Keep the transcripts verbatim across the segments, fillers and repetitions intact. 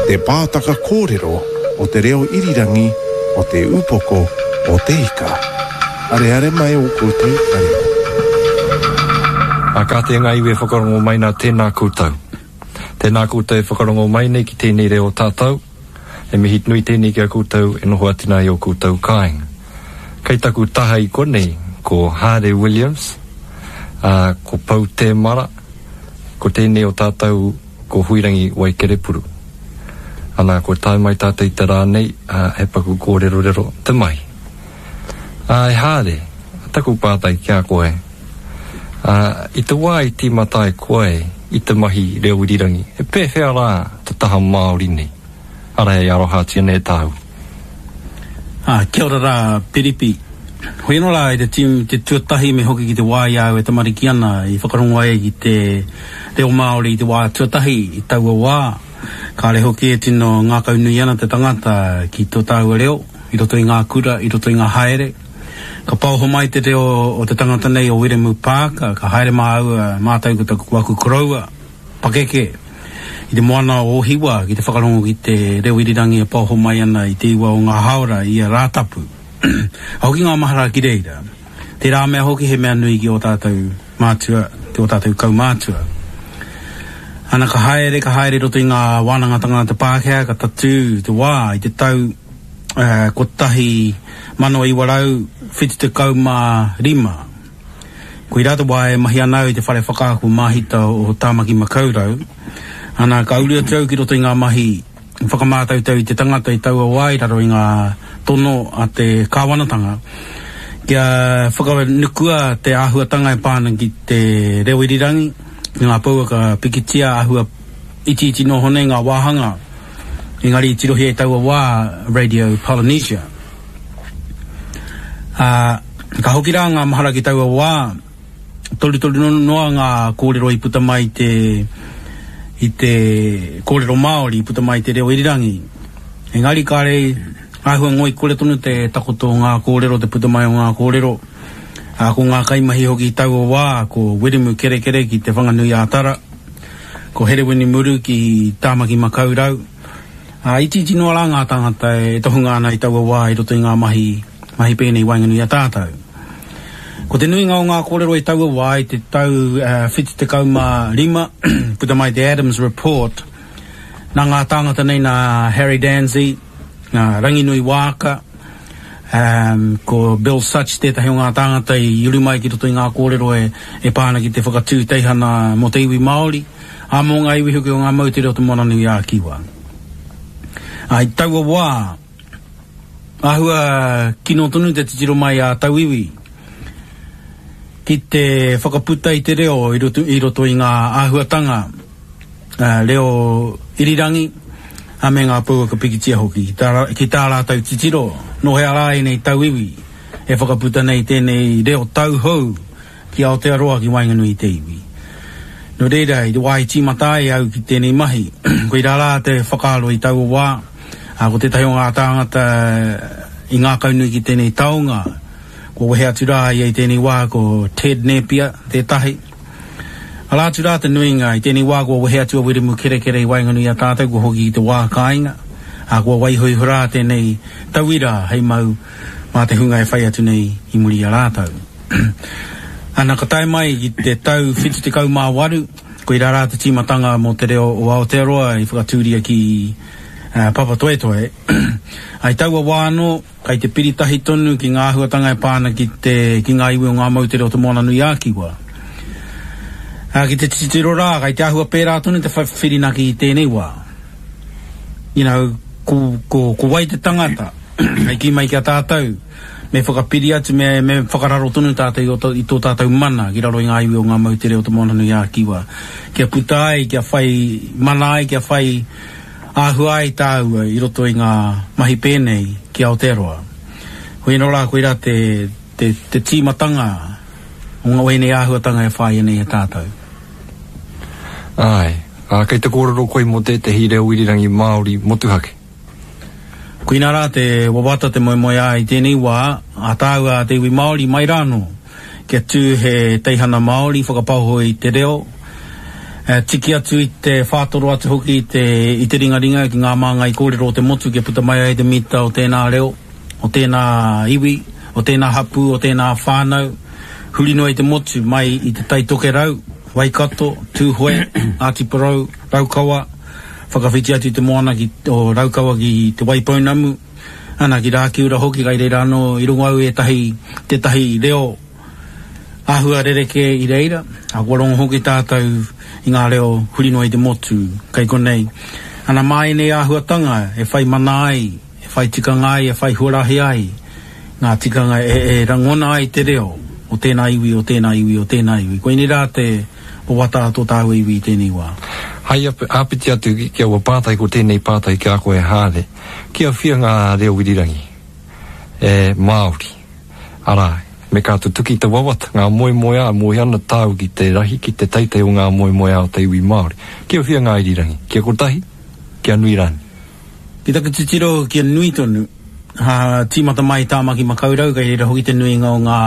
te pātaka kōrero o te reo irirangi o te upoko o te ika. Are are mai o koutou kareko. A ka te ngai we whakarongo mai nā tēnā koutou. Tēnā koutou e whakarongo mai nei ki tēnei reo tātou. E mihi nui tēnei ki a koutou e noho atina i o koutou kāinga. Kei taku taha i konei ko Hardy Williams, uh, ko Pau Te Mara, ko tēnei o tātou ko Huirangi Waikerepuru. Ana ko tai mai tātou i te rānei, uh, he paku kōrero rero te mai. Uh, e Hardy, taku pātai kia koe. Uh, I te wā i ti matai koe i te mahi reo irirangi. E pēwhea rā te taha Māori nei. Ara e aroha tia ne tāu. Ah, kia ora rā, Piripi. Hoi no la i te tim, te tuatahi me hoki ki te wāi au e tamariki ana i whakarongo ai ki te reo Māori i te wā tuatahi i taua wā. Ka re hoki e tino ngā kaunui ana te tangata ki tō tāua reo, i roto i ngā kura, i roto i ngā haere. Ka pauho mai te reo o te tangata nei o Wiremu Pāka, ka haere mā aua mātau ko taku waku koroua, pakeke. I te moana o hiwa ki te whakarongo ki te reo irirangi e pauho mai ana i te iwa o ngā haora i a rātapu. Hoki ngā mahara ki reira. Te rā mea hoki he mea nui ki o tātou mātua, te o tātou kau mātua. Ana ka haere, ka haere roto i ngā wānanga tangata Pākehā, ka tatu te wā i te tau uh, ko tahi mano i warau whiti te kau mā rima. Ko i rata wā e mahi anau i te whare whakāku māhita o Tāmaki Makaurau. Ana ka uria tau ki roto i ngā mahi whakamātau tau i te tangata i taua wai raro i ngā tono a te kāwanatanga. Kia whakanukua te āhuatanga e pāna ki te reo irirangi, ki ngā paua ka pikitia āhua iti iti no hone ngā wāhanga, i ngari i tirohi e taua wā Radio Polynesia. Uh, ka hoki rā ngā mahara ki taua wā, toli toli noa ngā kōrero i puta mai te i te kōrero Māori puta mai te reo irirangi. Engari kāre āhua ngoi kore tonu te takoto ngā kōrero, te puta mai o ngā kōrero. A ko ngā kaimahi hoki i taua wā, ko Wiremu Kere Kere ki te Whanganui Ātara, ko Herewini Muru ki Tāmaki Makaurau. A iti iti noa rā ngā tangata e tohunga ana i taua wā i roto i ngā mahi, mahi pēnei Wainganui a tātou. Ko te nui ngā o ngā kōrero i taua wā i te tau uh, whiti te kauma rima, puta mai te Adams Report, nā ngā tāngata nei nā Harry Danzy, nā Ranginui Wāka, um, ko Bill Such tētahi o ngā tāngata i uru mai ki roto i ngā kōrero e, e pāna ki te whakatū teihana mo te iwi Māori, a mō ngā iwi huki o ngā mautere o te Moranui a Kiwa. A i taua wā, ahua kino tonu te titiro mai a tau iwi, ki te whakaputa i te reo i roto i, roto i ngā āhuatanga uh, reo irirangi a me ngā pua ka pikitia hoki ki tā, ki tā rātau titiro no hea rā nei tau iwi e whakaputa nei tēnei reo tau hou ki Aotearoa ki Wainganui te iwi. No reira i te wai tīmatai au ki tēnei mahi ko i rā te whakaaro i tau wā a ko te tahi o ngā tāngata i ngā kaunui ki tēnei taonga ko wehe atu rā i tēnei wā ko Ted Napier, te tahi. Ala atu rā te nuinga i tēnei wā ko wehe atu a Wiremu Kere Kere i Wainganui a tātou ko hoki i te wā kāinga. A ko waihui hurā tēnei tauira hei mau mā te hunga e whai atu nei i muri a rātau. Ana ka tai mai i te tau whitu te kau mā waru, ko i rā te tīmatanga mo te reo o Aotearoa i whakatūria ki uh, Papa Toe Toe. Ai taua wāno, kai te piritahi tonu ki ngā huatanga e pāna ki, te, ki ngā iwi o ngā mautere o te Moranui a Kiwa. Uh, ki te titiro rā, kai te ahua pērā tonu te whirinaki i tēnei wā. You know, ko, ko, ko wai te tangata, ai ki mai ki a tātou, me whakapiri atu, me, me whakararo tonu tātou i tō tātou mana, ki raro i ngā iwi o ngā mautere o te Moranui a Kiwa. Kia puta ai, kia whai mana ai, kia whai āhua ai tāua i roto i ngā mahi pēnei ki Aotearoa. Hoi no rā koe rā te, te, te tīmatanga o ngā wēnei āhuatanga e whai nei e tātou. Ai, a kei te kōrero koe mo te te hi reo irirangi Māori motuhake. Koe nā rā te wawata te moe moe ai tēnei wā, a tāua te iwi Māori mai rāno, kia tū he teihana Māori whakapauho i te reo, e, tiki atu i te whātoro atu hoki i te, i te ringa ringa ki ngā māngai kōrero o te motu ki puta mai ai te mita o tēnā reo, o tēnā iwi, o tēnā hapu, o tēnā whānau, hurino i te motu mai i te taitoke rau, Waikato, Tūhoe, Ātiparau, Raukawa, whakawhiti atu te moana ki o Raukawa ki te Waipounamu, ana ki Rākiura hoki kai reira anō i rungo au e tahi, te tahi reo ahua rereke i reira, a warongo hoki tātou i ngā reo hurino i te motu, kai konei. Ana mai nei ahuatanga, e whai manai, e whai tikangai, e whai huarahi ai, ngā tikanga e, e rangona ai te reo, o tēnā iwi, o tēnā iwi, o tēnā iwi. Koe ni rā te o wata ato tāu iwi tēnei wā. Hai apiti atu ki aua pātai ko tēnei pātai ki a koe hāre. Ki a whia ngā reo wirirangi. E Māori. Ara, me kātu tuki te wawata, ngā moe moe a, moe ana tāu ki te rahi, ki te teitei o ngā moe moe a o te iwi Māori. Ki a whia ngā irirangi. Ki a kotahi, ki a nui rani. Ki taka titiro ki a nui tonu. Ha, tīmata mai tāmaki makaurau, kai reira hoki te nui ngā o ngā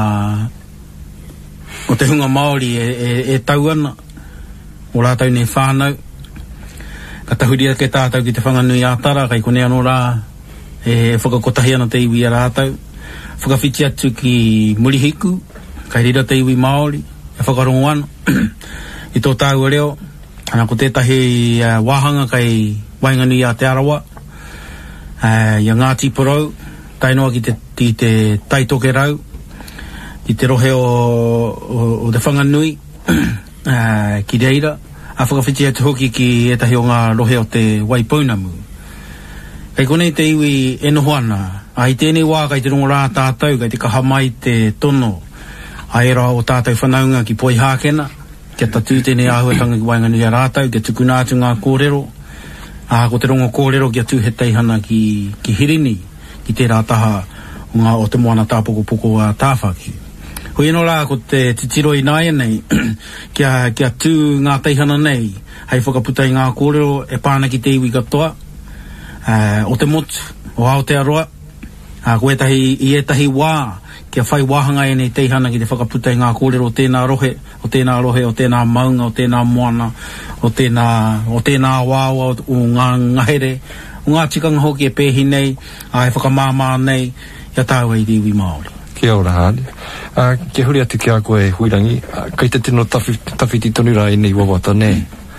o te hunga Māori e, e, e tau ana o rātau nei whānau ka tahuria ke tātau ki te whanganui ātara kai kone anō rā e whakakotahi ana te iwi a rātau whakawhiti atu ki Murihiku kai rira te iwi Māori e whakarongo ana i tō tāu reo ana ko tētahi uh, wāhanga kai Wainganui a te Arawa uh, ia Ngāti Porou tainoa ki te, ki te taitoke rau i te rohe o, o, o te whanganui uh, ki reira a whakawhiti atu hoki ki etahi o ngā rohe o te Waipounamu kei konei te iwi e noho ana a i tēnei wā kai te rongo rā tātou kai te kaha mai te tono a era o tātou whanaunga ki poi hākena kia tatu tēnei āhuatanga ki Wainganui a rātou kia tukuna atu ngā kōrero a ko te rongo kōrero kia tūhetei hana ki, ki Hirini ki te rātaha o ngā o te moana tāpoko poko a tāwhaki Hoi no rā ko te titiro i nāia nei, kia, kia tū ngā teihana nei, hei whakaputai ngā kōrero e pāna ki te iwi katoa, uh, o te motu, o Aotearoa, uh, ko etahi, i etahi wā, kia whai wāhanga e nei teihana ki te whakaputai ngā kōrero o tēnā rohe, o tēnā rohe, o tēnā maunga, o tēnā moana, o tēnā, o tēnā wāua, o ngā ngahere, o ngā tikanga hoki e pēhi nei, a e whakamāmā nei, ia tāua i te iwi Māori. Kia ora hāne. Uh, kia huri atu ki a koe huirangi. Uh, kai te tino tawhi, tawhiti tonu rā i nei wawata, ne?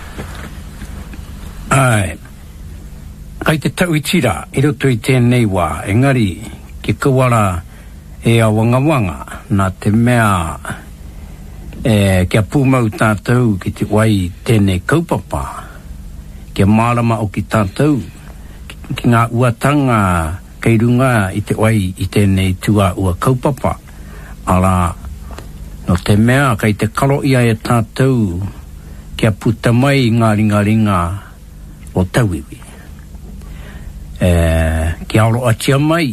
Ai. Kai te tau i tira, i roto i tēnei wā, engari, ki kawara e a wanga wanga, nā te mea e, kia pūmau tātou ki te wai tēnei kaupapa, kia mārama o ki tātou, ki, ki ngā uatanga kei runga i te wai i tēnei tua ua kaupapa. Ala, no te mea, kei te karo ia e tātou kia puta mai ngā ringa ringa o tauiwi. E, kia aro atia mai.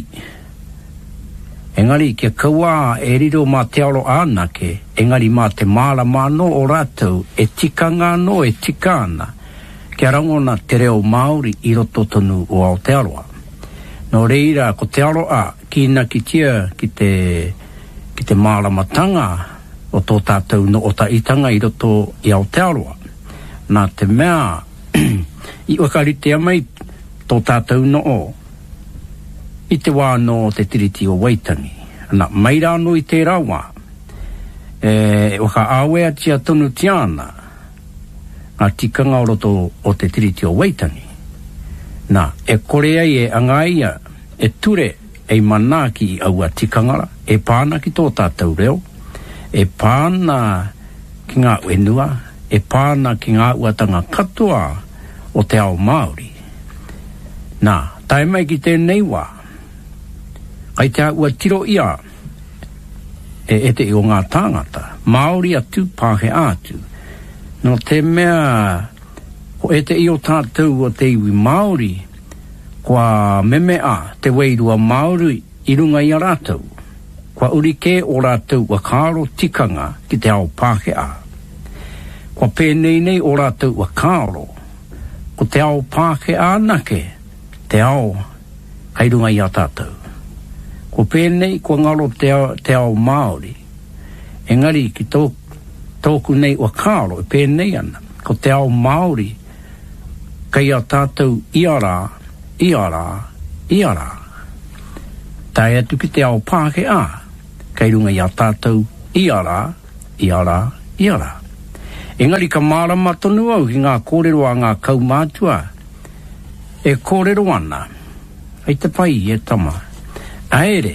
Engari, kia kaua e riro mā te aro ānake, engari mā te māla māno o rātou, e tika ngā no, e tika ana. Kia rangona te reo Māori i roto tonu o Aotearoa. No reira, ko te aroa, ki na ki tia, ki te, ki te māramatanga o tō tātou no o taitanga i roto i Aotearoa. Nā te mea, i wakaritea mai tō tātou no o, i te wā no te tiriti o Waitangi. Nā, mai rāno i te rawa, e, waka āwea tia tonu tiana, ngā tikanga o roto o te tiriti o Waitangi. Nā, e korea i e angaia, e ture, e mana ki aua tikangara, e pāna ki tō tātou reo, e pāna ki ngā wenua, e pāna ki ngā uatanga katoa o te ao Māori. Nā, tae mai ki tēnei wā, kai te ua tiro ia, e ete i o ngā tāngata, Māori atu pāhe atu, no te mea, ko ete i o tātou o te iwi Māori, kua memea te weirua Māori i runga i a rātou, kua urike o rātou wa kāro tikanga ki te ao Pākehā. Kua pēnei nei o rātou wa kāro, ko te ao Pākehā nake, te ao kai runga i a tātou. Ko pēnei kua ngaro te ao, te ao Māori, engari ki tō, tōku nei wa kāro e pēnei ana. ko te ao Māori, kei a tātou iara, iara, iara. Tai atu ki te ao Pākehā, kei runga i a tātou iara, iara, iara. Engari ka mārama tonu au ki ngā kōrero a ngā kaumātua, e kōrero ana, ai te pai e tama. Aere,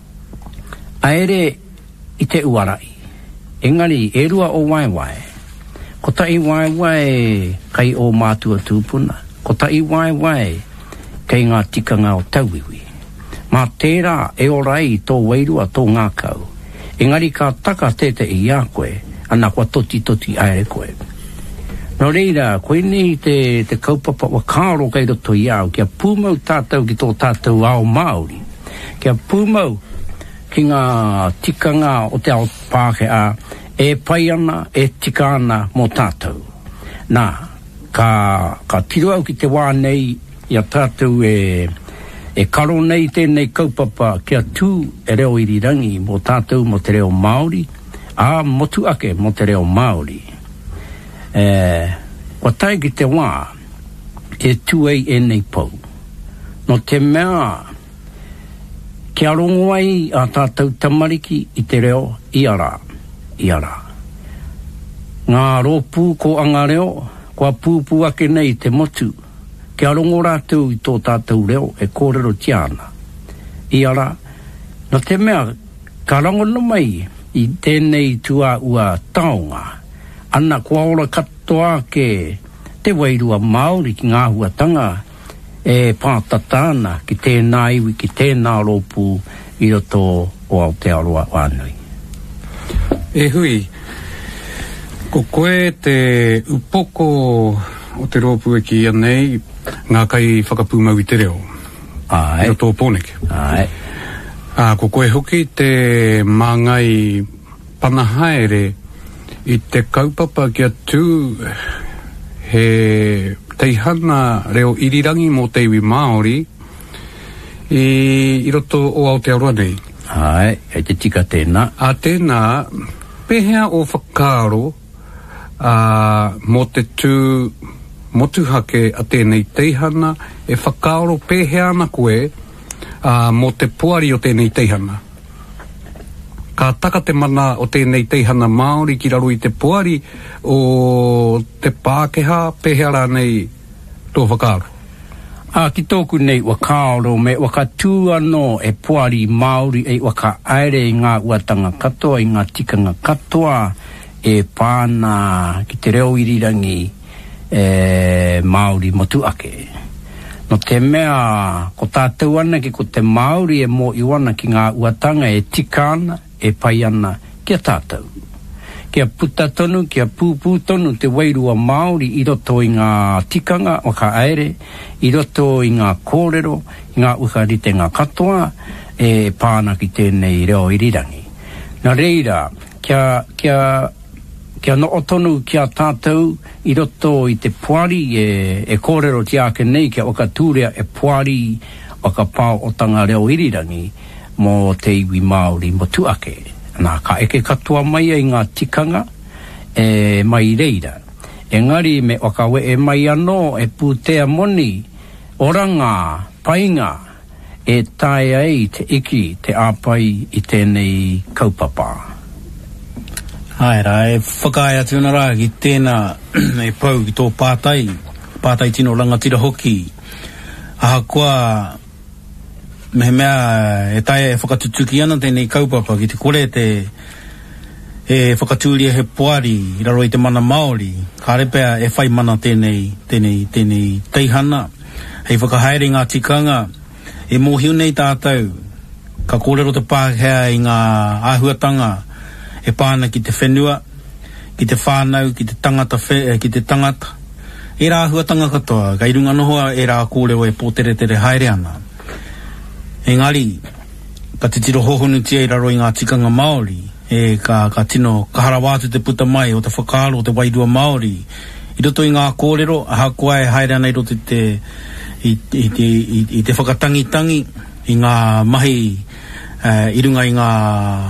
aere i te uarai. Engari, e rua o waiwai. Ko tai waiwai kai o mātua tūpuna. Ko tai waiwai kai ngā tikanga o tauiwi. Mā tērā e orai tō wairua tō ngā kau. Engari ka taka tete i a koe, ana kua toti toti aere koe. No reira, koe nei te, te kaupapa wa kāro kai roto i au, kia pūmau tātou ki tō tātou ao Māori. Kia pūmau ki ngā tikanga o te ao Pākehā, e pai ana, e tika ana mō tātou. Nā, ka, ka tiro au ki te wā nei, ia tātou e, e karo nei tēnei kaupapa kia tū e reo irirangi mō tātou mō te reo Māori, a motu ake mō te reo Māori. E, wa tai ki te wā, e tū ei e nei pou. No te mea, kia rongo ai a tātou tamariki i te reo iara, iara. Ngā rōpū ko anga reo, kua pūpū ake nei te motu, kia rongo rātou i tō tātou reo e kōrero tiana. Iara, no te mea, ka rangono mai i tēnei tua ua taonga, ana kua ora katoa ke te wairua Māori ki ngā huatanga, e pātatana ki tēnā iwi, ki tēnā rōpū i roto o Aotearoa wānui. E hui, ko koe te upoko o te rōpū e ki ia nei, ngā kai whakapūmau i te reo. Ai. I roto o Pōneke. Ai. A, ko koe hoki te māngai panahaere i te kaupapa kia tū he teihana reo irirangi mō te iwi Māori i, i roto o Aotearoa nei. Ai, e te tika tēnā. A tēnā, pehea o whakaro a, mō te tū motuhake a tēnei teihana e whakaro pehea ana koe a, mō te puari o tēnei teihana. Ka taka te mana o tēnei teihana Māori ki raro i te puari o te Pākehā pehea rā nei tō whakaro. A ki tōku nei wakaaro me wakatū anō e puari Māori e waka aere i ngā uatanga katoa, i ngā tikanga katoa e pāna ki te reo irirangi e Māori motu ake. No te mea, ko tātou ana ki ko te Māori e mō iwana ki ngā uatanga e tikana, e pai ana kia tātou. Kia puta tonu, kia pūpū tonu te wairua Māori i roto i ngā tikanga waka aere, i roto i ngā kōrero, i ngā uharite ngā katoa, e pāna ki tēnei reo irirangi. Nā reira, kia, kia, kia no otonu kia tātou i roto i te puari e, e kōrero ti ake nei kia waka tūrea e puari waka pāo o tanga reo irirangi mō te iwi Māori mo tuake. Nā ka eke katoa mai i ngā tikanga e mai reira. Engari me wakawe e mai anō e pūtea moni oranga, painga e tae ai te iki te āpai i tēnei kaupapa. Haera, e whakae atu na rā ki tēnā e pau ki tō pātai, pātai tino rangatira hoki. Aha kua me mea e tae e whakatutuki ana tēnei kaupapa ki te kore te e whakatūria he poari i raro i te mana Māori. Ka repea e whai mana tēnei, tēnei, tēnei teihana. Hei whakahaere ngā tikanga e mōhiu nei tātou. Ka kōrero te Pākehā i ngā āhuatanga e pāna ki te whenua, ki te whānau, ki te tangata, whe, ki te tangata. E rā āhuatanga katoa, ka irunga nohoa e rā kōrero e pōtere tere haere ana. Engari, ka te tiro hohonu tia i raro i ngā tikanga Māori, e ka, ka tino kaharawātu te puta mai o te whakaaro o te wairua Māori. I roto i ngā kōrero, aha koa e haere ana i roto te, i, i, i, i, i te whakatangitangi, i ngā mahi, uh, i runga i ngā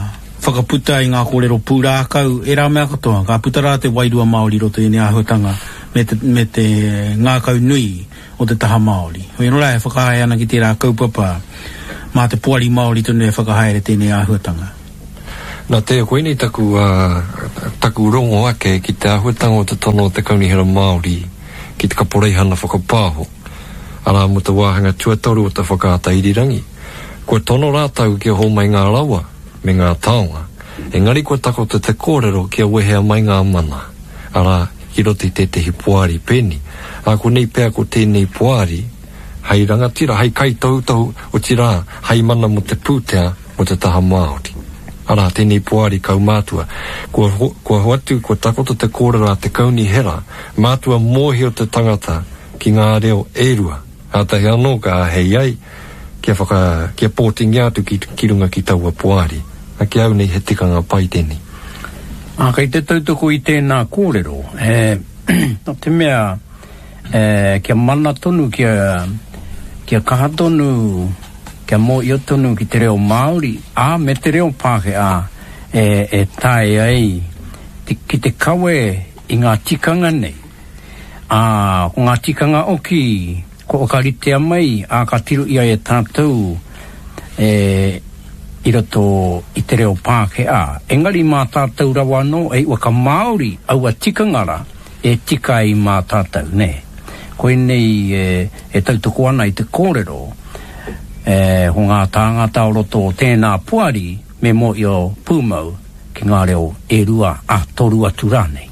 whakaputa i ngā kōrero pūrākau e rā mea katoa ka puta rā te wairua Māori roto i ne āhuatanga me te, me te ngā kau nui o te taha Māori hoi no rai whakahae ana ki te rā kaupapa mā te puari Māori tonu e whakahaere tēnei āhuatanga Nā te koe ni taku, uh, taku rongo ake ki te āhuatanga o te tono o te kaunihera Māori ki te kaporeihana whakapāho ara mo te wāhanga tuatoru o te whakaata irirangi ko tono rātau kia ho mai ngā rawa me ngā taonga. Engari ko tako te te kōrero kia wehea mai ngā mana. Ara, ki roti te te hipuari peni. A ko nei pēr ko tēnei puari, hei rangatira, hei kai tau tau o tira, hei mana mo te pūtea mo te taha Māori. Ara, tēnei puari kau mātua. Kua, kua hoatu, kua takoto te kōrero a te kauni hera, mātua mōhi o te tangata ki ngā reo erua. A tahi anō ka hei ai, kia whaka, kia pōtingi atu ki, ki runga ki taua puari. A kia au nei he tikanga pai tēnei. A kai te tautoko i tēnā kōrero, e, no te mea, e, kia mana tonu, kia, kia kaha tonu, kia mō io tonu ki te reo Māori, a me te reo Pāke a, e, e tae ai, te, ki te kawe i ngā tikanga nei. A, ko ngā tikanga oki, ko o ka ritea mai a ka tiru ia e tātou e, i roto i te reo Pāke a. Engari mā tātou rawa no e ua ka Māori au a tikangara e tika i mā tātou, ne. Koe nei e, e tautoko ana i te kōrero e, ho ngā tāngata o roto tēnā puari me mo i o pūmau ki ngā reo e rua a toru atu rā nei.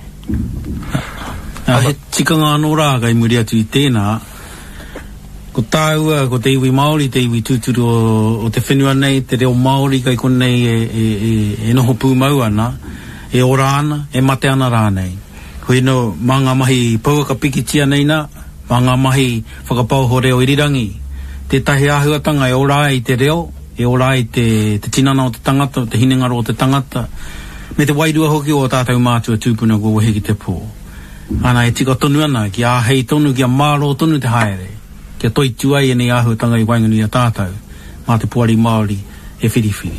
A he tikanga anō rā kai muri atu i tēnā ko tāua, ko te iwi Māori, te iwi tūturu o, o te whenua nei, te reo Māori kai konei e, e, e, e noho pūmau ana, e ora ana, e mate ana rā nei. Hoi no, mā ngā mahi pauaka pikitia nei nā, mā ngā mahi whakapau ho reo irirangi. Te tahi āhuatanga e ora i te reo, e ora i te, te tinana o te tangata, te hinengaro o te tangata, me te wairua hoki o tātou mātua tūpuna ko wahi ki te pō. Ana e tika tonu ana, ki a hei tonu, ki a māro tonu te haere. Kia toi tuai e nei āhuatanga i waingani a tātou, mā te puari Māori e whiriwhiri.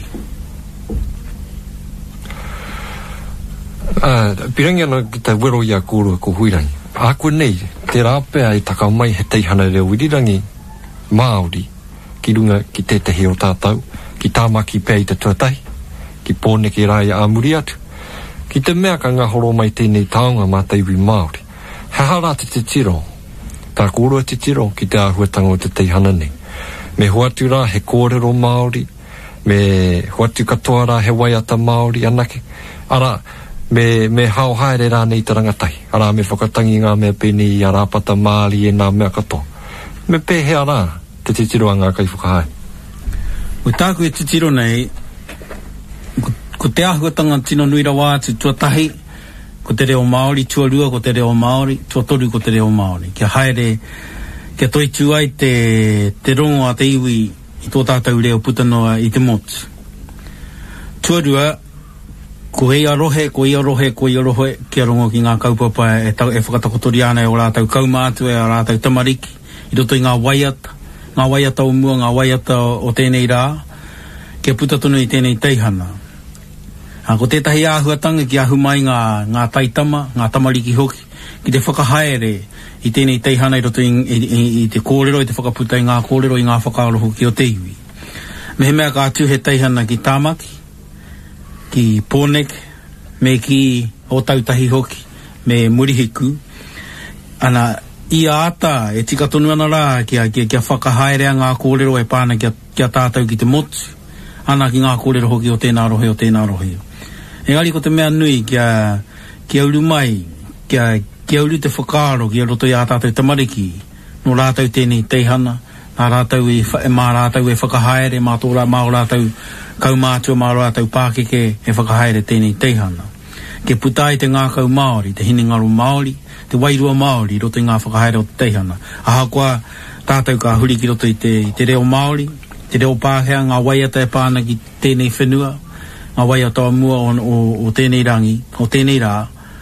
Uh, pirangi ana ki te wero i a kōrua ko huirangi. A koe nei, te rāpea i takau mai he teihana reo irirangi Māori ki runga ki te tehi o tātou, ki tāmaki pēr i te tuatahi, ki pōne ki rāi āmuri atu, ki te mea ka ngā horo mai tēnei taonga mā te iwi Māori. He hara te te tiro, tā kōrua te tiro ki te āhuatanga o te teihana nei. Me hoatu rā he kōrero Māori, me hoatu katoa rā he waiata Māori anake, ara me, me hao haere rā nei te rangatahi, ara me whakatangi ngā mea pēni i a rāpata Māori e ngā mea katoa. Me pēhea rā te te tiro a ngā kai whakahae. O tāku e te tiro nei, ko, ko te āhuatanga tino nui rawa atu tuatahi, ko te reo Māori, tua rua ko te reo Māori, tua toru ko te reo Māori. Kia haere, kia toi tuai te, te rongo a te iwi i tō tātou reo putanoa i te motu. Tua rua, ko hei arohe, ko i arohe, ko i arohe, kia rongo ki ngā kaupapa e, tau, e whakatakotori ana e o rātau kaumātu e o rātau tamariki, i roto i ngā waiata, ngā waiata o mua, ngā waiata o tēnei rā, kia putatonu i tēnei teihana. Ha, ko tētahi āhuatanga ki ahu mai ngā, ngā taitama, ngā tamariki hoki, ki te whakahaere i tēnei teihana i roto i, i, i, i te kōrero, i te whakaputa i ngā kōrero, i ngā whakaroho ki o te iwi. Me he mea ka atu he teihana ki tāmaki, ki pōnek, me ki o tautahi hoki, me murihiku. Ana, i āta e tika tonu ana rā kia, kia, kia whakahaere ngā kōrero e pāna kia, kia tātou ki te motu, ana ki ngā kōrero hoki o tēnā rohe o tēnā rohe. Engari ko te mea nui kia, kia uru mai, kia, kia uru te whakaaro kia roto i a tātou tamariki, no rātou tēnei teihana, nā rātou e, mā rātou e whakahaere, mā tō rā, mā rātou kaumātua, mā rātou Pākeke e whakahaere tēnei teihana. Ke putai te ngā kau Māori, te hinengaro Māori, te wairua Māori, roto i ngā whakahaere o te teihana. Aha koa tātou ka huri ki roto i te, i te reo Māori, te reo Pākehā, ngā waiata e pāna ki tēnei whenua, ngā waiata o mua o, o, o tēnei rangi, o tēnei rā,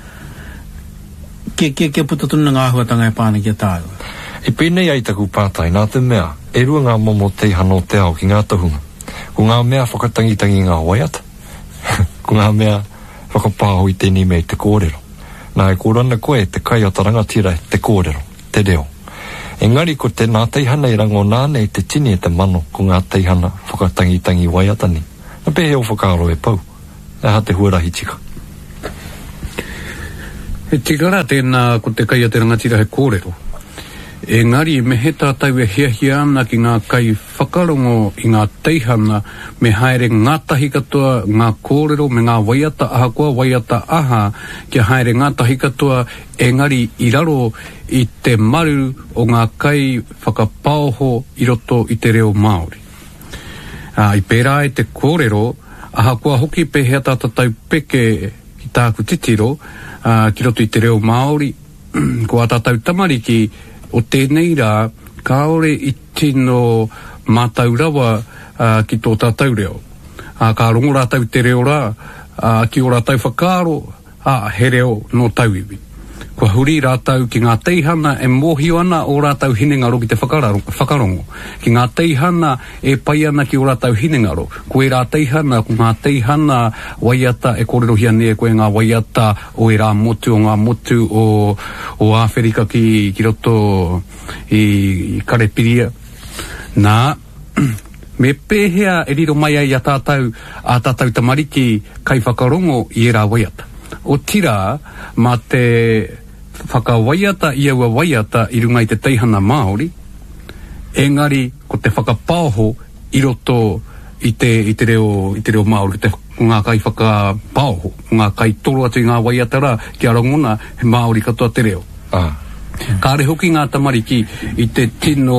kia, kia, kia putatuna ngā huatanga e pāna kia tāua. E pēnei ai taku pātai, nā te mea, e rua ngā momo teihana o te ao ki ngā tahunga. Ko ngā mea whakatangitangi ngā waiata, ko ngā mea whakapāho i tēnei mei te kōrero. Nā e kōrana koe te kai o taranga tira te kōrero, te reo. Engari ko te nā teihana i rango nāne i te tini e te mano ko ngā teihana whakatangitangi waiatani. Na pehe o whakaaro e pau. E ha te huarahi tika. E tikara tēnā ko te kai a te rangatira he kōrero. Engari me he tātau e hia hia ana ki ngā kai whakarongo i ngā teihana me haere ngā tahi katoa, ngā kōrero me ngā waiata aha koa, waiata aha ki haere ngā tahi katoa engari i raro i te maru o ngā kai whakapauho i roto i te reo Māori. Uh, I pērā e te kōrero, aha koa hoki pe hea tātatau peke ki tāku titiro, uh, ki roto i te reo Māori, ko a tātau tamariki o tēnei rā, kāore i tino mātau rawa uh, ki tō tātau reo. Uh, kā rongo rātau te reo rā, uh, ki o rātau whakaaro, uh, he reo no tauiwi. Kua huri rātau ki ngā teihana e mōhio ana o rātau hinengaro ki te whakarongo. Ki ngā teihana e pai ana ki o rātau hinengaro. Koe rā teihana, ko ngā teihana waiata e kōrero hiane koe ngā waiata o e rā motu o ngā motu o, o Āwherika ki, ki roto i, i Karepiria. Nā, me pēhea e riro mai ai a tātau, a tātau tamariki kai whakarongo i e rā waiata. O tira, ma te whakawaiata i aua waiata i runga i te teihana Māori, engari ko te whakapauho i roto i te, i te reo, i te reo Māori, te ngā kai whakapauho, ngā kai toro atu i ngā waiata rā, ki arongona he Māori katoa te reo. Ah. Kāre hoki ngā tamariki i te tino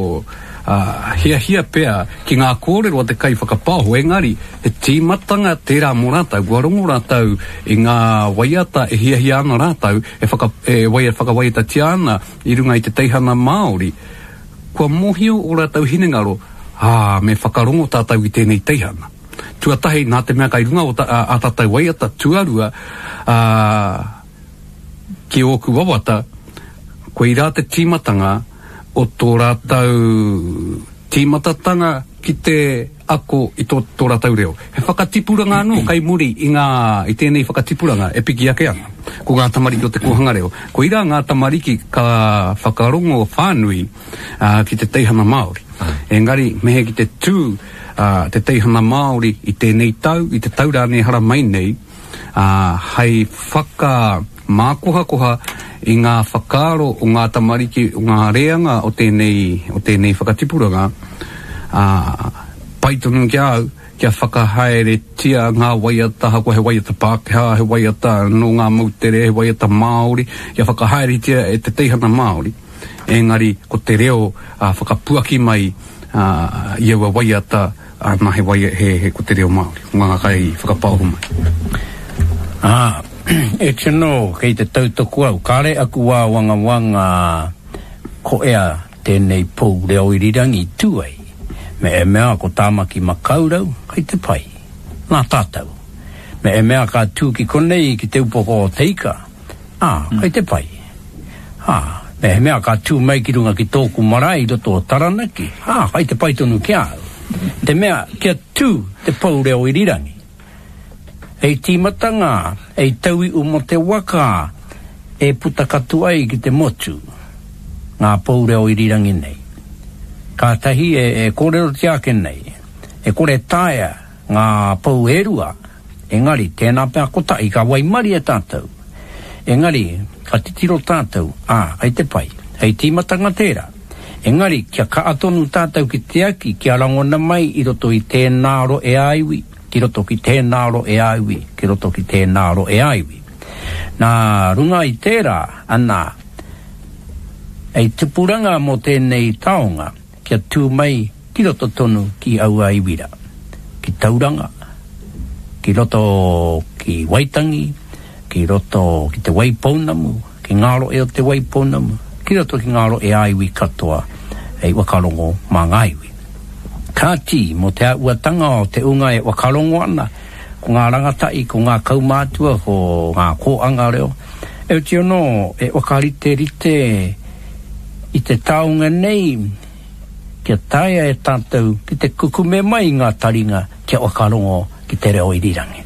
uh, hia hia pea ki ngā kōrero a te kai whakapauho, engari he tīmatanga tērā mō rātau, kua rongo rātau i ngā waiata e hia hia ana rātau e, whaka, e waia, whakawaiata tia ana i runga i te teihana Māori, kua mohio o rātau hinengaro, ā, me whakarongo tātau i tēnei teihana. Tuatahi nā te mea kai runga o ta, a, a tātau waiata tuarua uh, ki oku wawata, koe i rā te tīmatanga o tō rātau tīmatatanga ki te ako i tō, tō rātau reo. He whakatipuranga anō kai muri i ngā, i tēnei whakatipuranga e piki ake ana. Ko ngā tamariki o te kohanga reo. Ko i rā ngā tamariki ka whakarongo whānui uh, ki te teihana Māori. Engari mehe ki te tū uh, te teihana Māori i tēnei tau, i te taurāne hara mai nei, uh, hei whaka mākoha koha i ngā whakaaro o ngā tamariki o ngā reanga o tēnei, o tēnei whakatipuranga uh, paitonu ki au kia whakahaere tia ngā waiata hako he waiata Pākehā, he waiata no ngā mautere, he waiata Māori, kia whakahaere tia e te teihana Māori, engari ko te reo uh, whakapuaki mai uh, i aua waiata uh, he, waia, he, he ko te reo Māori, ngā kai whakapauho mai. Ah, e tino kei te tautaku au, kāre aku wā wanga wanga ko ea tēnei pou reo irirangi tuai, me e mea ko tāmaki makaurau, kai te pai, nā tātau. Me e mea ka tūki konei ki te upoko o teika, ah, kai te pai. Ah, me e mea ka tū mai ki runga ki tōku marae roto o Taranaki, ah, kai te pai tonu ki au. Te mea kia tū te pou reo irirangi. Ei tīmatanga, ei taui umo te waka, e puta katu ai ki te motu, ngā pou reo irirangi nei. Ka tahi e, e kōrero te ake nei, e kore tāia ngā pou erua, engari tēnā pēr kota i ka waimari e tātou. Engari, ka titiro tātou, ā, ai te pai, ei tīmatanga tērā. Engari, kia ka atonu tātou ki te aki, kia rangona mai i roto i tēnā ro e aiwi, ki roto ki tēnā ro e aiwi, ki roto ki tēnā ro e aiwi. Nā runga i tērā, ana, ei tupuranga mo tēnei taonga, kia tū mai ki roto tonu ki au aiwira. Ki tauranga, ki roto ki waitangi, ki roto ki te waipounamu, ki ngaro e o te waipounamu, ki roto ki ngaro e aiwi katoa, ei wakarongo mā ngaiwi. Kāti mo te uatanga o te unga e wakarongo ana, ko ngā rangatai, ko ngā kaumātua, ko ngā kōanga reo. E tio no, e wakarite rite i te taunga nei, kia taia e tātou, ki te kukume mai ngā taringa, kia wakarongo ki te reo irirangi.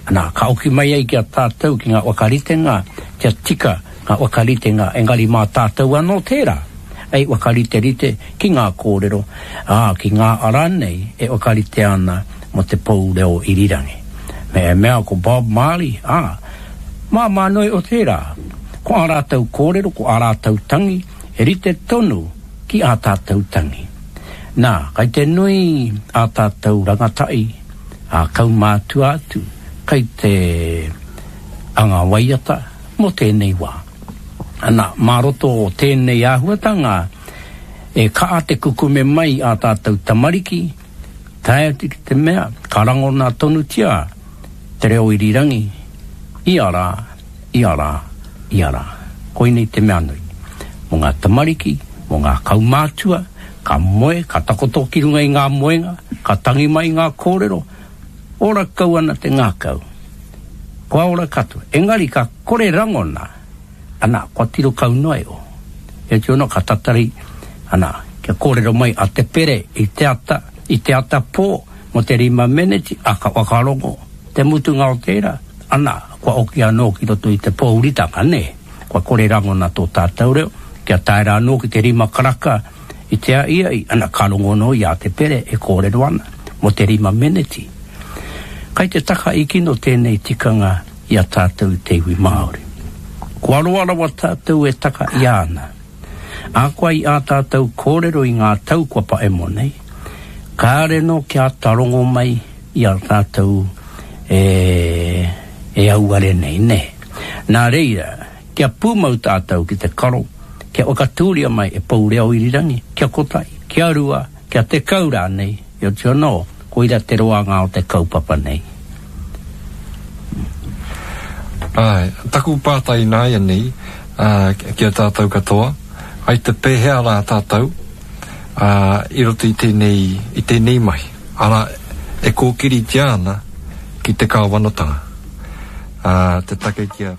Ana, ka oki mai ai ki a tātou ki ngā wakarite ngā, kia tika ngā wakarite ngā, engari mā tātou anō tērā. Ei wakarite rite ki ngā kōrero, ah, ki ngā aranei, e wakarite ana mo te pou reo irirangi. Me e mea ko Bob Marley, ah, mā mānoi o tērā, ko a rātou kōrero, ko a rātou tangi, e rite tonu ki a tātou tangi. Nā, kai te nui a tātou rangatai, a kau mātua atu, kai te anga waiata, mo tēnei wā. Ana, maroto o tēnei āhuatanga, e kaa te kukume mai a tātou tamariki, tae ati ki te mea, karango nā tonu tia, te reo irirangi, i ara, i ara, i ara. Koinei te mea nui. Mo ngā tamariki, mo ngā kaumātua, ka moe, ka takoto ki runga i ngā moenga, ka tangi mai ngā kōrero, ora kau ana te ngā kau. Koa ora katu. Engari ka kore rangona, ana, kua tiro kau noe o. E te ono ka tatari, ana, kia kōrero mai a te pere, i te ata, i te ata pō, mo te rima meneti, a ka wakarongo, te mutu ngā o tēra, ana, kua oki anō ki roto i te pō uritanga, ne, kua kore rangona tō tātou reo, kia taera anō ki te rima karaka, i te a ia i, ana, karongo no i a te pere, e kōrero ana, mo te rima meneti. Kai te taka ikino tēnei tikanga i a tātou te iwi Māori. Kua roarawa tātou e taka i ana. A kua i a tātou kōrero i ngā tau kua pa e monei. Ka reno kia tarongo mai i a tātou e, e auare nei ne. Nā reira, kia pūmau tātou ki te karo, kia okatūria mai e paureo irirangi, kia kotai, kia rua, kia te kaura nei, i o tiono, koira te roanga o te kaupapa nei. Ai, taku pātai nāia ni, uh, kia tātou katoa, ai te pēhea rā tātou, uh, i roto i tēnei, i tēnei mai. Ara, e kōkiri te ana ki te kāwanotanga. Uh, te take kia...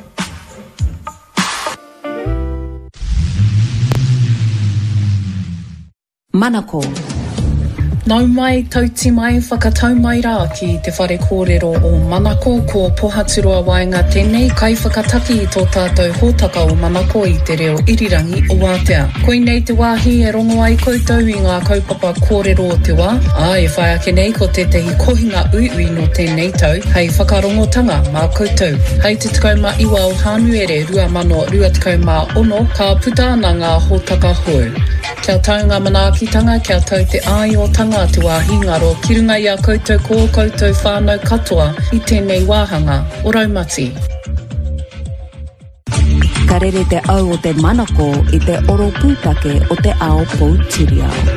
Manako. Nau mai, tauti mai, whakatau mai rā ki te whare kōrero o Manako ko Pohaturoa Waenga tēnei kai whakataki i tō tātou hōtaka o Manako i te reo irirangi o Wātea. Koinei te wāhi e rongo ai koutou i ngā kaupapa kōrero o te wā. A, e whai ake nei ko te tehi kohinga uiui no tēnei tau, hei whakarongotanga mā koutou. Hei te tukau mā iwa o Hānuere rua mano rua tukau mā ono, ka puta ana ngā hōtaka hou. Kia tau ngā manaakitanga, kia tau te ai o tanga te wāhi ngaro, ki runga i a koutou ko koutou whānau katoa i tēnei wāhanga o Raumati. Ka rere te au o te Manako i te oro pūtake o te ao Poutirau.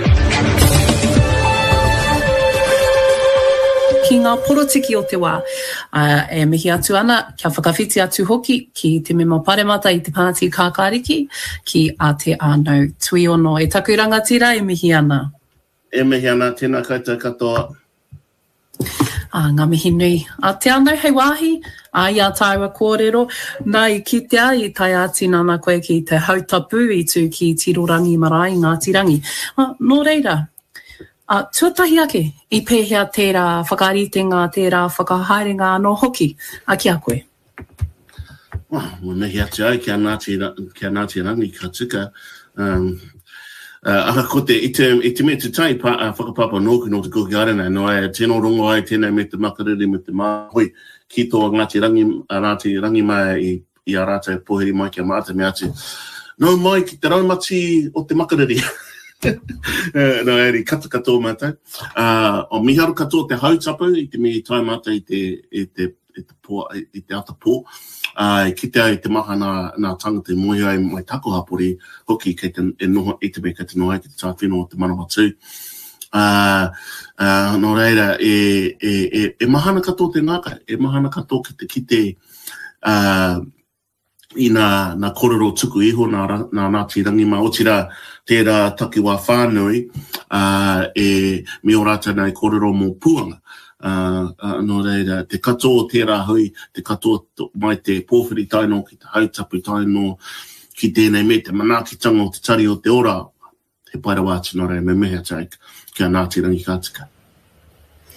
Ki ngā porotiki o te wā, uh, e mihi atu ana, kia whakawhiti atu hoki ki te mema paremata i te Pāti Kākāriki, ki a te ānau tui ono. E taku rangatira, e mihi ana. E mihi ana, tēnā koutou katoa. Ah, ngā mihi nui. A te ānau hei wāhi, a ia tāua kōrero, nei ki te ai tai ati nana koe ki te hautapu i tū ki Tirorangi Marae, Ngāti Rangi. Ah, nō reira, Uh, tuatahi ake i pēhea tērā whakaritenga, tērā whakahaerenga anō hoki, a ki a koe? Oh, mo nehi atu ai kia Ngāti, kia Ngāti Rangi ka tuka. Um, uh, aka ko te, i te, i te me te tai pa, uh, whakapapa nōku no te kuki arena, no e tēnō rongo ai tēnei me te makariri, me te māhoi, ki tō Ngāti Rangi, Ngāti Rangi mai i, i a rātai pohiri mai kia māta me atu. No mai ki te Raumati o te makariri. uh, no, eri, kata katoa mātai. Uh, o miharu katoa te hautapu, i te mihi tai mātai i te, i te, i te, pō, i te ata pō. Uh, ki te ai te maha nā, nā tangata mohi ai mai tako hapori, hoki kei te, e noho, i te me kei te noha, ki te tāwhino o te manawa tū. Uh, uh, no reira, e, e, e, e mahana katoa te ngākai, e mahana katoa ki te, ki te, uh, i nā, nā kororo tuku iho, nā, nā Ngāti Rangi mā otira tērā taki wā whānui, uh, e me o rāta nei kororo mō puanga. Uh, uh, no reira, te katoa tērā hui, te katoa mai te pōwhiri taino, ki te hautapu taino, ki tēnei me te manaakitanga o te tari o te ora, he paira wātu no reira, me mehea taik, kia Ngāti Rangi ka tika.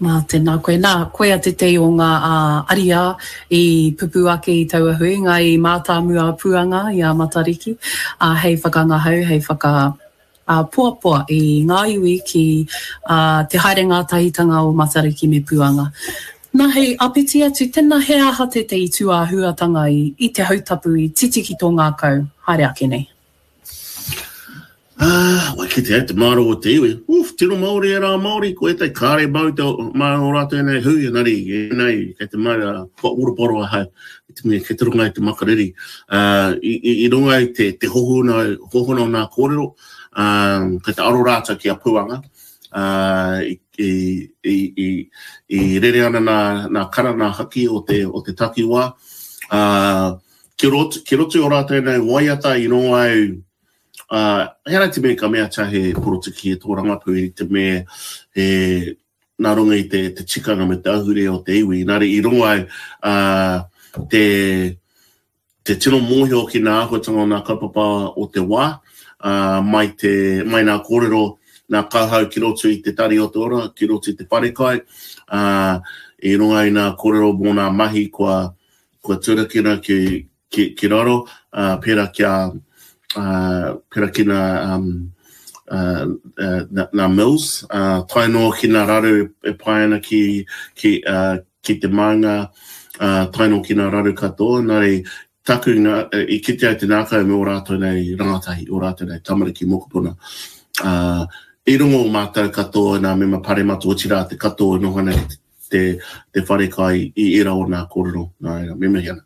Mā tēnā koe nā, koe a te te o ngā uh, aria i pupu ake i taua hui, ngā i mātāmua puanga i a Matariki, uh, hei whakangahau, hei whaka uh, puapua i ngā iwi ki uh, te haere ngā tahitanga o Matariki me puanga. Nā hei apiti atu, tēnā he aha te te i tū a huatanga i, i te hautapu i titiki tō ngā kau, haere ake nei. Ah, wai ki te ai te maro o te iwi. Uf, tino Māori e rā Māori, ko e tai kāre mau te mai o rātou e nei hui, nari, e nei, kei te mai a kua uruporo a hau, i te mea, kei te runga i te makariri. Uh, i, i, I runga i te, te hohona, hohona o nā kōrero, um, kei te aro rātou ki a puanga, uh, i, i, i, i, i rere ana nā, nā kara, nā haki o te, o te takiwā. Uh, ki rotu, ki rotu o rātou e nei waiata i runga au, Uh, hera te mea ka mea tahe porotiki e tō rangapu i te mea e nā runga i te, te tikanga me te ahure o te iwi. Nāre i runga ai uh, te, te tino mōhio ki nā ahotanga o nā kaupapa o te wā, uh, mai, te, mai nā kōrero, nā kāhau ki roto i te tari o te ora, ki roto i te parekai, uh, i runga i nā kōrero mō nā mahi kua, kua turakina ki, ki, ki raro, uh, pera kia Uh, pera kina um, uh, uh, na, na mills, uh, taino kina raru e paena ki, ki, uh, ki te manga, uh, taino kina raru katoa, nare taku nga, uh, i kite ai te nākau me o rātou nei rangatahi, o rātou nei tamariki mokopuna. Uh, I rungo o mātou katoa nā mema pare matu o tira te katoa no hana te, te wharekai i ira o nā kōrero, nā mema hiana.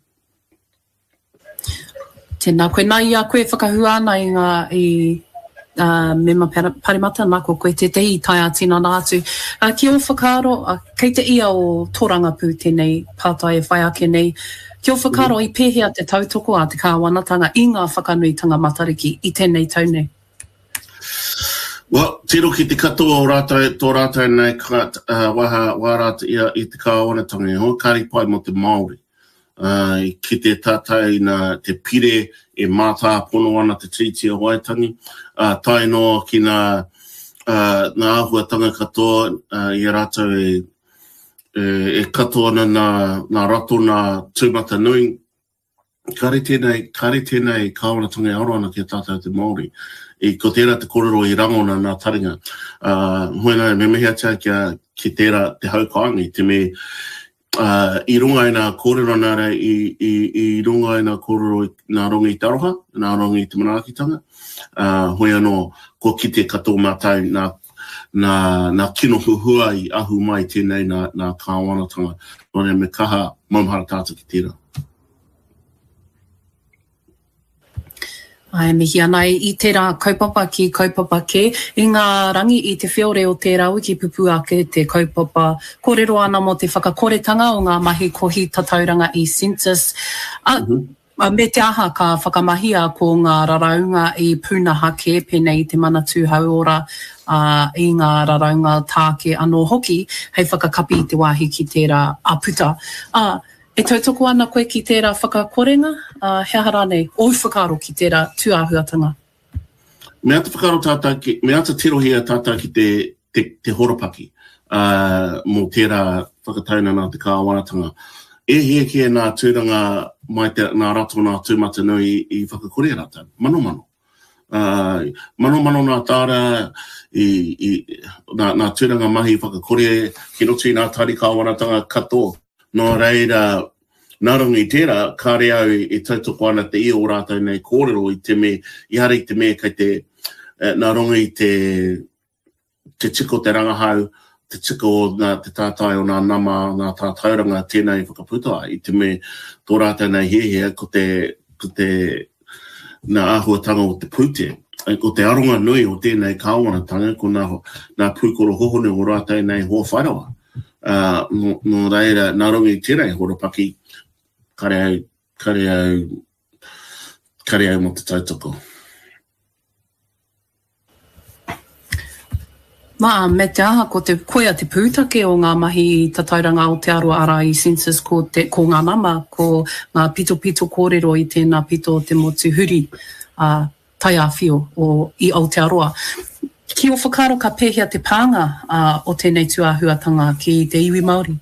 Tēnā koe nā ia koe whakahua ana i ngā i uh, mema parimata nā ko koe te tehi tai a tina nātu. Uh, ki o whakaro, uh, kei te ia o tōrangapu tēnei pātai e whai ake nei, ki o whakaro mm-hmm. i pēhea te tautoko a te kāwanatanga i ngā whakanuitanga Matariki i tēnei taunei. Well, tiro ki te katoa o rātou, tō rātou nei kat, uh, waha, wārātou ia i te kāwanatanga, ho kāri pai mo te Māori. Uh, ki te tātai na te pire e mātā pono ana te triti o Waitangi. Uh, tai no ki nā, uh, nā ahuatanga katoa uh, i rātou e, e, e katoa ana nā, nā rato nā tūmata nui. Kare tēnei, kare tēnei kāwanatanga e aro ana ki a tātou te Māori. I ko tērā te kōrero i rangona nā taringa. Uh, Hoena me mehea tia ki, a, ki tērā te haukaangi, te me Uh, I runga i nā kōrero nāra, i, i, i runga i nā kōrero nā ronga i taroha, nā ronga i te manaakitanga. Uh, hoi anō, ko ki te katoa mātai nā, nā, nā kino huhua i ahu mai tēnei nā, nā kāwanatanga. Nōne me kaha maumhara tātou ki tērā. Ai mihi ana i tērā kaupapa ki kaupapa ke, i ngā rangi i te whiore o tērā wiki pupu ake te kaupapa kōrero ana mo te whakakoretanga o ngā mahi kohi tatauranga i census. A, mm-hmm. a, me te aha ka whakamahia ko ngā raraunga i Pūnaha ke pēnei te manatū hauora uh, i ngā raraunga tāke anō hoki, hei whakakapi i te wāhi ki tērā a puta. Uh, E tautoko ana koe ki tērā whakakorenga, uh, hea hara nei, oi whakaro ki tērā tuāhuatanga. Me ata whakaro tātā ki, me ata tirohia tātā ki te, te, te horopaki, uh, mō tērā whakatauna nā te kāwanatanga. E hea ki nā tūranga mai te, nā rato nā tūmata nui i, i whakakore rata, mano mano. Uh, mano mano nā tāra i, i nā, nā tūranga mahi whakakore ki rotu i nā tari kāwanatanga katoa. No reira, nā runga i tērā, kāre au i tautoko ana te i o rātou nei kōrero i te me, i hara i te me kai te, uh, nā runga i te, te tiko te rangahau, te tiko o nā, te tātai o nā nama, nā tātauranga tēnei whakaputa, i te me tō rātou nei hehea, ko te, ko te, nā ahuatanga o te pūte, ko te aronga nui o tēnei kāwanatanga, ko nā, nā pūkoro hohone o rātou nei hoa whairawa. Uh, no, no reira, nā runga i tērei horopaki, kare au, kare au, kare au mo te tautoko. Mā, me te aha, ko te koea te pūtake o ngā mahi tatauranga o te aroa ara i census ko, te, ko ngā nama, ko ngā pito pito kōrero i tēnā pito o te motu huri, uh, tai a whio o i Aotearoa. Ki o whakaro ka pēhea te pānga uh, o tēnei tuahuatanga ki te iwi Māori?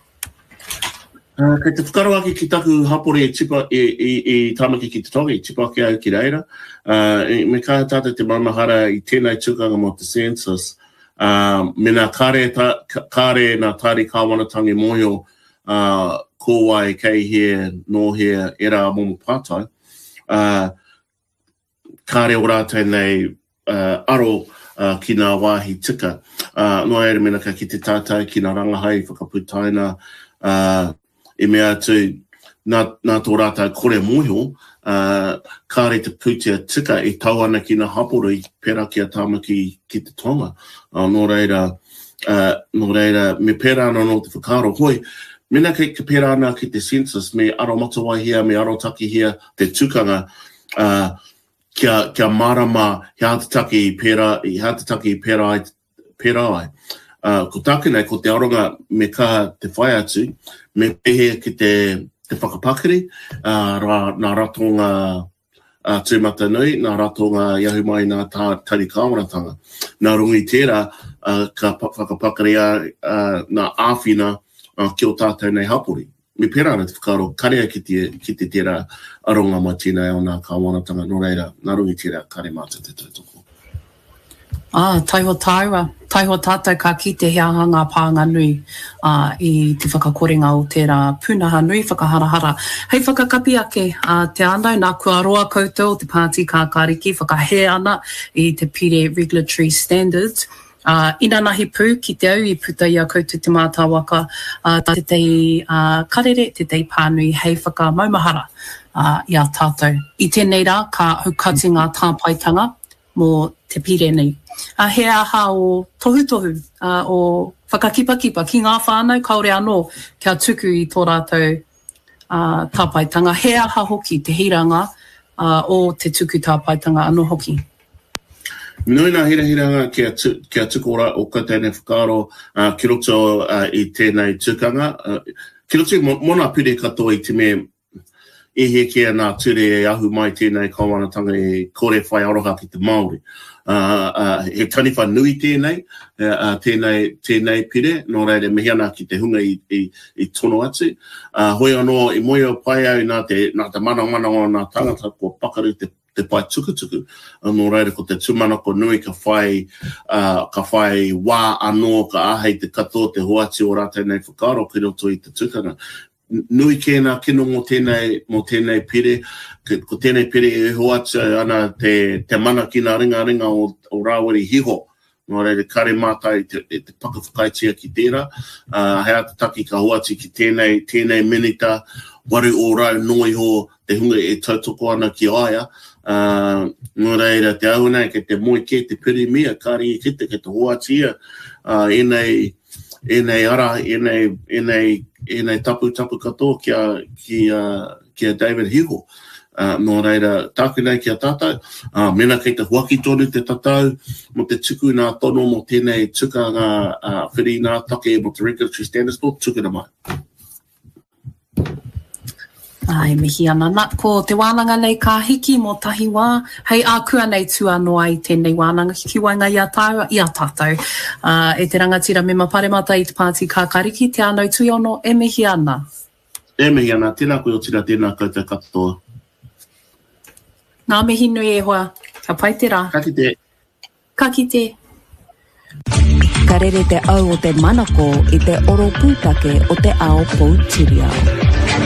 Uh, kei te whakaro aki ki taku hapore e tipa e, e, e tamaki ki te tongi, tipa ki au ki reira. Uh, e, me ka tata te mamahara i tēnei tukanga mo te census. Uh, me nā kare, ta, kare nā tari kāwanatangi moyo uh, ko wai kei hea, no hea, era momo pātai. Uh, kare o rātai nei uh, aro uh, ki nā wāhi tika. Uh, no ere mena ka ki te tātai, ki nā rangahai, whakaputaina, uh, e mea tu nā, nā tō rātai kore moho, uh, kāre te putia tika e tau ana ki nā haporo i pera ki a tāmaki ki te tonga. Uh, no reira, uh, no reira, me pera ana no te whakaro hoi, mena kei ka pera ana ki te census, me aro matawai hia, me aro taki hia, te tukanga, uh, kia, kia marama, he hatataki i pera, i hatataki i pera ai, pera ai. Uh, ko tākina, ko te aronga me ka te whai atu, me pehe ki te, te whakapakiri, uh, rā, nā ratonga uh, tūmata nui, nā ratonga iahu mai nā tā, tari kāwanatanga. Nā rungi tērā, uh, ka whakapakiri a uh, nā āwhina uh, ki o tātou nei hapori. Me pera ana te whakaro, karea ki te, ki te tērā aronga mai tēnei o nā kāwanatanga, no reira, nā rungi tērā, kare mātou te tautoko. Ah, taiho taira. Taiho tātou ka kite hea hanga pānga nui uh, i te whakakorenga o tērā pūnaha nui whakaharahara. Hei whakakapi ake, uh, te anau nā kua roa koutou te Pāti Kākāriki, whakahe ana i te pire regulatory standards. Uh, ina nahi pū ki te au i puta ia koutou te mātāwaka, uh, te tei uh, karere, te tei pānui, hei whakamaumahara uh, i a tātou. I tēnei rā, ka haukati ngā tāpaitanga mō te pire nei. Uh, he aha o tohu-tohu, uh, o whakakipa-kipa ki ngā whānau, kaore anō kia tuku i tō rātou uh, tāpaitanga. He aha hoki te hiranga uh, o te tuku tāpaitanga anō hoki. Nui nā hirahiranga kia, tu, kia tukora o ka tēnei whakaro uh, ki roto uh, i tēnei tukanga. Uh, ki roto i mona pire katoa i te me e he kia nā ture e ahu mai tēnei kāwanatanga e kore whai aroha ki te Māori. Uh, uh, he taniwha nui tēnei, uh, tēnei, tēnei pire, nō reire mehiana ki te hunga i, i, i tono atu. Uh, hoi anō, i moia pai au nā te, nā te mana mana o nā tangata ko pakaru te, te pai tukutuku. Uh, nō reire ko te tumanako nui ka whai, uh, ka whai wā anō, ka ahei te katoa te hoati o rātai nei whakaro ki roto i te tukanga. Nui kēnā kino mō tēnei, mō tēnei pire, ko tēnei pire e hoatu ana te, te mana ki nā ringa ringa o, o rāweri hiho. Nō reire kare mātai te, te pakawhakaitia ki tērā. Uh, hea te taki ka hoatu ki tēnei, tēnei minita, waru o rau noi ho, te hunga e tautoko ana ki aia. Uh, nō reire te au nei, ke te moi ke te piri mea, kari i kite, ke te hoatia, uh, enei, enei ara, enei, enei, enei tapu tapu katoa kia, kia, kia David Higo. Uh, nō reira, tāku nei kia tātou, uh, mena kei te huaki tonu te tatau, mo te tuku nā tono mo tēnei tuka ngā uh, whiri nā take mo te regulatory standards board, tuku na mai. Ai, mihi ana. Nā, ko te wānanga nei ka hiki mo tahi wā, hei ākua nei tua noa i tēnei wānanga hiki wainga i a, tāu, i a tātou. Uh, e te rangatira me mapare mata i te Pāti Kākāriki, te anau tui ono, e mihi ana. E mihi ana, tēnā koe o tira tēnā koutou katoa. Nā mihi nui e hoa, ka pai te rā. Ka kite. Ka kite. Ka rere te au o te manako i te oro pūtake o te ao Poutirau.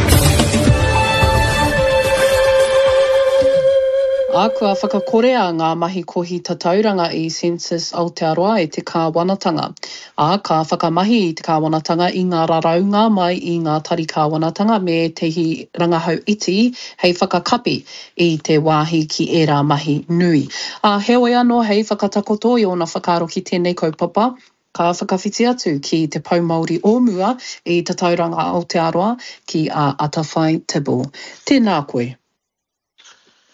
A kua whakakorea ngā mahi kohi tatauranga i census Aotearoa e te kāwanatanga. A ka whakamahi i te kāwanatanga i ngā raraunga mai i ngā tari kāwanatanga me tehi rangahau iti hei whakakapi i te wāhi ki ērā mahi nui. A heoi anō hei whakatakoto i ona whakaro ki tēnei kaupapa. Ka whakawhiti atu ki te Pau Māori o mua i tatauranga Aotearoa ki a Atawhai Tibo. Tēnā koe.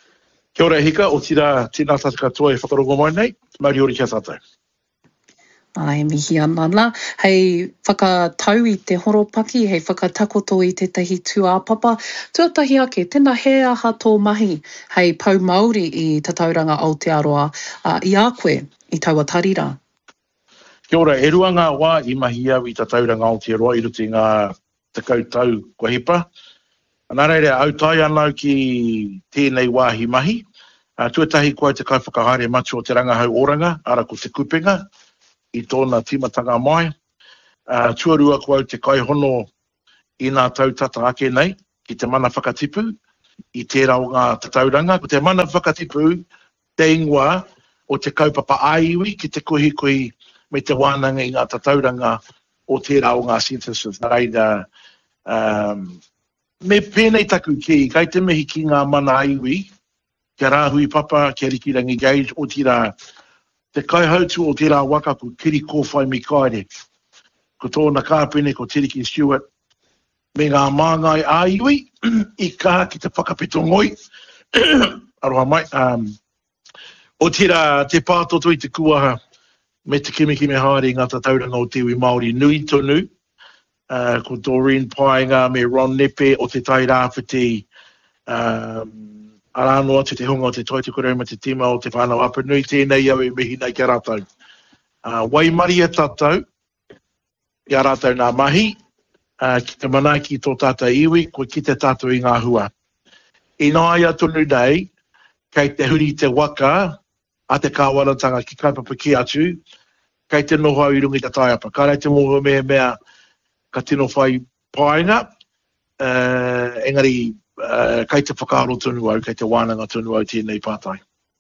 Kia ora hika, o tira tina tata katoa e whakarongo mai nei, mauri ori kia tātou. Ai mihi ana la, hei whakatau i te horopaki, hei whakatakoto i te tahi tuāpapa. Tuatahi ake, tēnā he aha tō mahi, hei pau Māori i te tauranga Aotearoa, uh, i a koe i taua tarira. Kia ora, e rua ngā wā i mahi au i te tauranga Aotearoa i ruti ngā tekau tau kua hipa. Nā reire, au tai anau ki tēnei wāhi mahi. Uh, tuatahi koe te kai whakahaere matu o te rangahau oranga, ara ko te kupenga, i tōna timatanga mai. Uh, tuarua kua te kaihono i nā tautata ake nei, ki te mana whakatipu, i tērā o ngā tatauranga. Ko te mana whakatipu, te ingoa o te kaupapa aiwi, ki te kohi kohi me te wānanga i ngā tatauranga o tērā o ngā synthesis. Nā reira, um, me pēnei taku ki, kai te mihi ki ngā mana aiwi, kia rāhui papa, kia rikirangi gauge, o tērā te kaihautu o tērā waka ko kiri kōwhai mi kaere. Ko tōna kāpene ko Tiriki Stewart me ngā māngai āiwi i kā ki te whakapeto ngoi. Aroha mai. Um, o tērā te pātoto i te kuaha me te kimikime haere ngā tatauranga o te iwi Māori nui tonu. Uh, ko Doreen Painga me Ron Nepe o te tai rāwhiti. Um, Aranoa te te hunga o te toi te korema te tima o te whanau apa nui tēnei au e mihi nei kia rātau. Uh, Waimari e tātou, kia rātau nā mahi, uh, ki te manaiki tō tātou iwi, ko ki te tātou i ngā hua. I nā ia tonu nei, kei te huri te waka, a te kāwaratanga ki kaupapa ki atu, kei te noho au i rungi te taiapa. Ka rei te moho mea mea ka tino whai painga, uh, engari, Uh, kei te whakaaro tonu au, kei te wānanga tonu au tēnei pātai.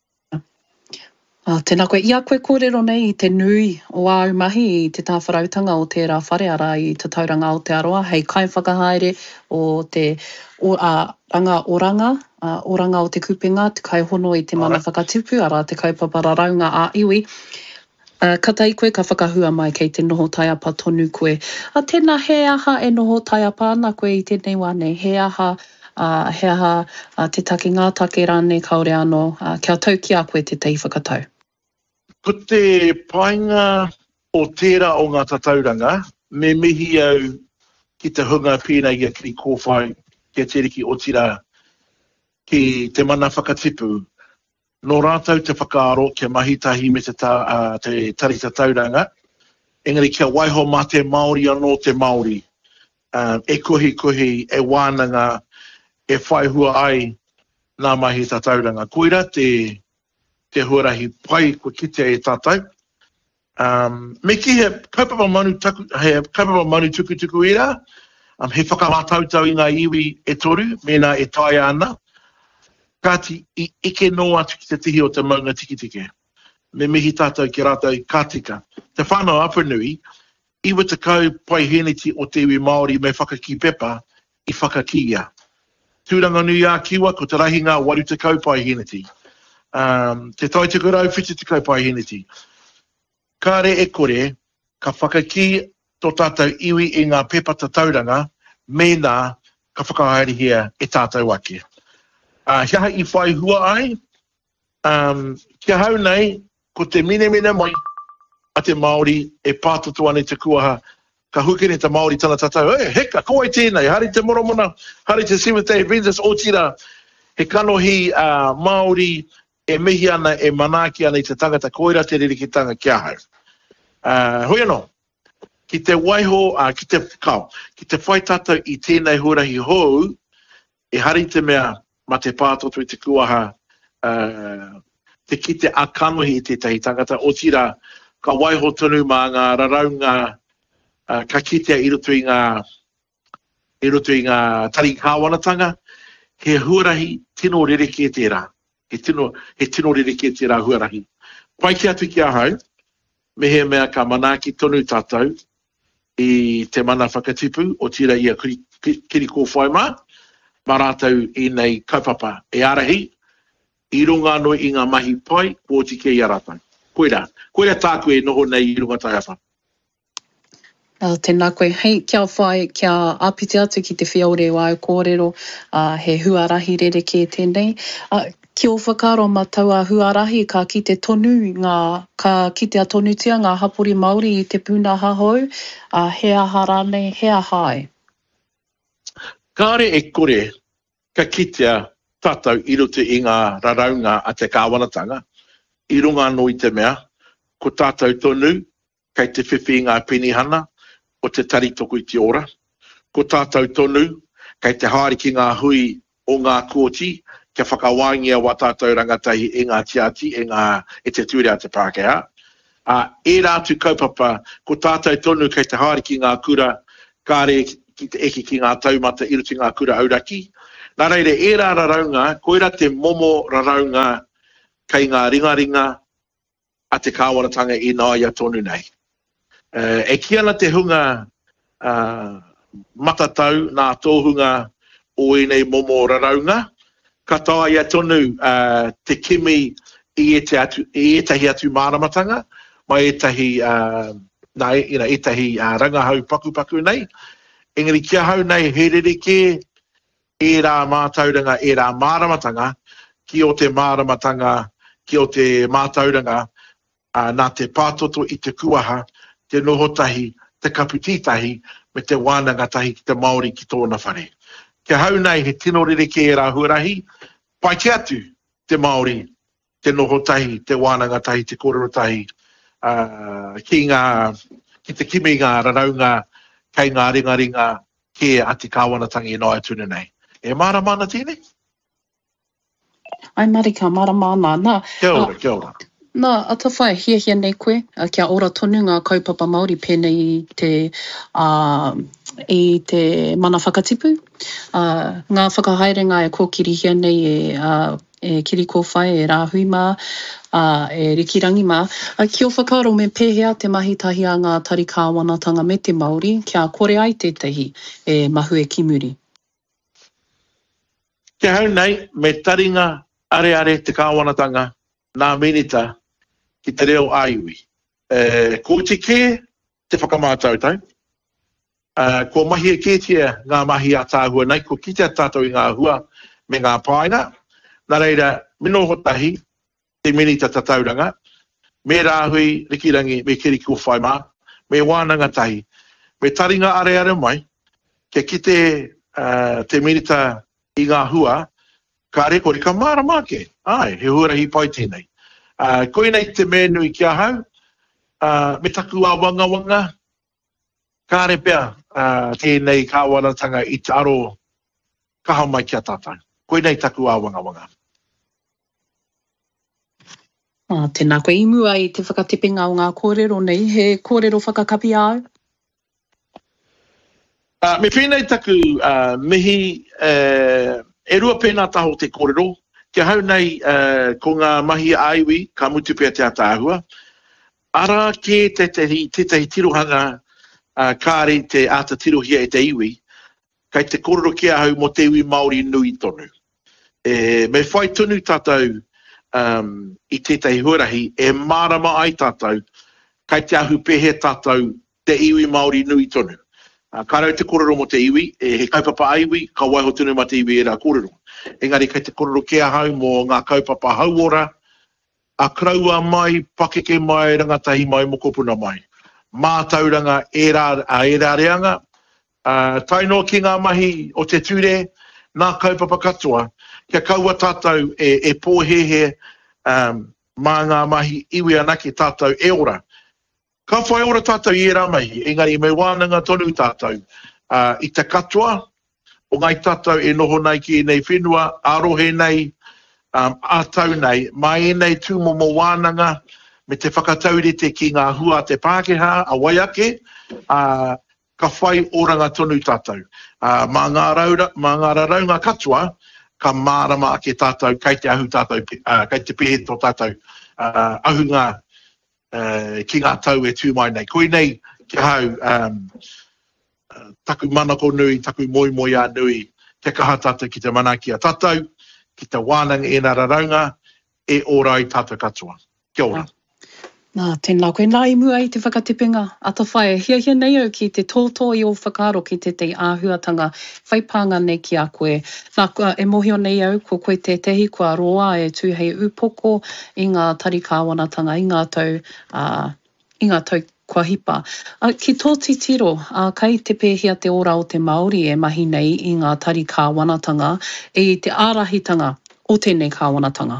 Uh, tēnā koe, ia koe kōrero nei i te nui o au mahi i te tāwharautanga o tērā whare ara i te tauranga Aotearoa, hei kai whakahaere o te o, uh, ranga oranga, uh, oranga o te kupenga, te kai hono i te mana whakatipu, ara te kaupapa raraunga a iwi. Uh, ka tai koe ka whakahua mai kei te noho taiapa tonu koe. A tēnā he aha e noho taiapa ana koe i tēnei wāne, he aha Uh, he aha uh, te take ngā take rāne kaore anō, uh, kia tau ki a koe te tei whakatau. Ko te painga o tērā o ngā tatauranga, me mihi au ki te hunga pēnei a kiri kōwhai, kia teriki o tira ki te mana whakatipu. Nō rātou te whakaaro kia mahitahi me te, ta, uh, te tari tatauranga, engari kia waiho mā te Māori anō te Māori. Uh, e kohi kohi, e wānanga, e whaihua ai nā mahi tatauranga. Koira te, te huarahi pai ko kite e tātou. Um, me ki he kaupapa manu, taku, he kaupapa manu tuku tuku ira, um, he whakamātautau i ngā iwi e toru, mena e tai ana. Kāti i ike no atu ki te tihi o te maunga tiki tike. Me mihi tātou ki rātou ka tika. Te whānau apanui, iwa te kau pai heneti o te iwi Māori me whakaki pepa i whakakia. Tūranga nui a kiwa ko te rahinga waru te kaupai heneti. Um, te tai te kurau whiti te kaupai heneti. Kāre e kore, ka whakaki tō tātou iwi i ngā pepa tatauranga, mēnā ka whakahaerihia e tātou ake. Uh, hiaha i whai hua ai, um, kia hau nei, ko te mine mine mai, a te Māori e pātoto ane te kuaha, ka hukene te Māori tana tatau, e, heka, koe tēnei, hari te moromona, hari te Seventh-day Adventist o tira, he kanohi uh, Māori e mihi ana, e manaki ana i te tangata koira te ririkitanga kia hau. Uh, hoi anō, ki te waiho, uh, ki te kau, ki te whai tatau i tēnei hurahi hou, e hari te mea ma te pātoto i te kuaha, uh, te ki te akanohi i te tahi tangata o tira, ka waiho tonu mā ngā raraunga, Uh, ka kitea i roto i ngā, i roto i ngā tari kāwanatanga, he huarahi tino rereke tērā. He tino, he tino rereke tērā huarahi. Pai ki atu ki a hau, me he mea ka manaki tonu tātou i te mana whakatipu o tira ia kiri, kiri kōwhai mā, mā rātou i nei kaupapa e arahi, i runga no i ngā mahi pai, o tike i a rātou. Koira, koira tāku e noho nei i runga taiapa. Uh, tēnā koe, hei, kia whai, kia āpiti atu ki te whiaure o au kōrero, uh, he huarahi rereke tēnei. Uh, ki o whakaro ma taua huarahi ka kite tonu, ngā, ka kite a tonutia ngā hapori Māori i te puna hahau, uh, he aha rānei, he aha ai. Kāre e kore, ka kitea tātou i roto i ngā raraunga a te kāwanatanga, i runga anō i te mea, ko tātou tonu, kei te whiwhi ngā penihana, o te tari toku i te ora. Ko tātou tonu, kei te haere ki ngā hui o ngā kōti, kia whakawangia wa tātou rangatahi e ngā tiati, e, ngā, e te tuere a te Pākehā. Uh, e rātu kaupapa, ko tātou tonu kei te haere ki ngā kura, kāre ki te eki ki ngā taumata i ruti ngā kura auraki. Nā reire, e rā raraunga, koera te momo raraunga kei ngā ringaringa a te kāwanatanga i nā ia tonu nei. Uh, e ki ana te hunga uh, matatau nā tōhunga o e nei momo raraunga, ka taua ia tonu uh, te kimi i e, te atu, i e tahi atu māramatanga, mai e tahi, uh, nā, you know, e tahi uh, rangahau paku paku nei. Engari kia hau nei he rereke e rā mātauranga, e rā māramatanga, ki o te māramatanga, ki o te mātauranga, uh, nā te pātoto i te kuaha, te noho tahi, te kaputi tahi, me te wānanga tahi ki te Māori ki tōna whare. Kia hau nei he tino rereke e rā huarahi, pai te atu te Māori, te noho tahi, te wānanga tahi, te kōrero tahi, uh, ki, ngā, ki te kimi ngā raraunga, kei ngā ringa ringa, ke a te kāwanatangi e noa tūna nei. E mara mana tēnei? Ai marika, mara mana. Nā, kia ora, kia ora. Nā, ata whai, hia hia nei koe, uh, kia ora tonu ngā kaupapa Māori pēnei i te, uh, i te mana whakatipu. Uh, ngā whakahaerenga e kōkiri hia nei e, uh, e kiriko whai, e rāhui mā, uh, e rikirangi mā. Uh, ki o whakaro me pēhea te mahitahi a ngā tari kāwanatanga me te Māori, kia kore ai tētahi e mahu e kimuri. Kia hau nei, me taringa are are te kāwanatanga, nā menita, ki te reo aiwi. E, ko te kē, te whakamātautau. E, ko mahi e kētia ngā mahi a tāhua nei, ko kitea tātou i ngā hua me ngā pāinga. Nā reira, mino hotahi, te menita tatauranga, me rāhui, rikirangi, me kiriko whai mā, me wānanga tahi, me taringa are are mai, ke kite uh, te menita i ngā hua, ka rekori ka māra māke. Ai, he huarahi pai tēnei. Uh, koe nei te menui kia hau, uh, me taku a wanga wanga, ka re pia uh, tēnei kāwanatanga i te aro kaha mai kia tātai. Koe nei taku a wanga wanga. Ah, tēnā koe imu ai te whakatepinga o ngā kōrero nei, he kōrero whakakapi au? Uh, me whenei taku uh, mihi uh, e rua pēnā taho te kōrero, kia hau nei uh, ko ngā mahi aiwi, ka mutu pia te atāhua, ara ke te te, te, te tirohanga uh, kāre te ata tirohia e te iwi, kai te kōrero kia hau mo te iwi Māori nui tonu. E, me whai tonu tātou um, i tētai huarahi, e marama ai tātou, kai te ahu pehe tātou te iwi Māori nui tonu. Uh, ka rau te kōrero mo te iwi, e he kaupapa aiwi, ka waiho tunu ma te iwi e rā kōrero. Engari, kei te kōrero kia hau mō ngā kaupapa hauora, a kraua mai, pakeke mai, rangatahi mai, mokopuna mai. Mātauranga e rā, a e rā reanga, uh, taino ki ngā mahi o te ture, nā kaupapa katoa, kia kaua tātou e, e pōhehe um, mā ngā mahi iwi anake tātou e ora. Ka whai ora tātou i e rā mahi, engari, me wānanga tonu tātou, uh, i te katoa, o ngai tātou e noho nei ki nei whenua, arohe nei, um, ātau nei, mai e nei tūmo mo wānanga, me te whakataurite ki ngā hua te Pākehā, a waiake, uh, ka whai oranga tonu tātou. Uh, mā ngā raura, mā ngā raunga katoa, ka mārama ake tātou, kei te ahu tātou, uh, kei te pehe tō tātou, uh, ahunga uh, ki ngā tau e tū mai nei. Koe nei, ki hau, um, taku manako nui, taku moi moi a nui, te kaha tātou ki te manakia tātou, ki te wānanga e nā raunga, e ora i tātou katoa. Kia ora. Nā, tēnā koe nā i mua i te whakatipinga. Ata whae, hia hia nei au ki te tōtō i o whakaro ki te te āhuatanga. Whaipanga nei ki a koe. Nā, e mohio nei au, ko koe te tehi kua roa e tūhei upoko i ngā tarikāwanatanga, i ngā tau, uh, i ngā tau kua hipa. Uh, ki tō titiro, uh, kai te pēhia te ora o te Māori e mahi nei i ngā tarikāwanatanga, e te ārahitanga o tēnei kāwanatanga.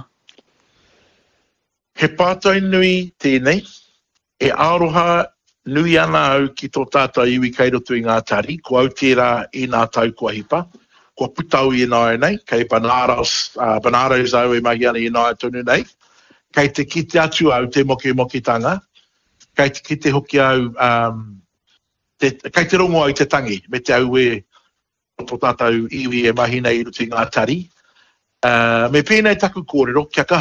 He pātai nui tēnei, e aroha nui ana au ki tō tātou iwi kei roto i ngā tari, ko au tērā i ngā tau kua hipa, ko putau i nāi nei, kei Banaras, uh, Banaras au e mahi ana i nāi tonu nei, kei te kite atu au te moke mokitanga, kei te kite hoki au, um, te, kei te rongo au te tangi, me te au e tō tātou iwi e mahi nei i roto i ngā tari. Uh, me pēnei taku kōrero, kia kaha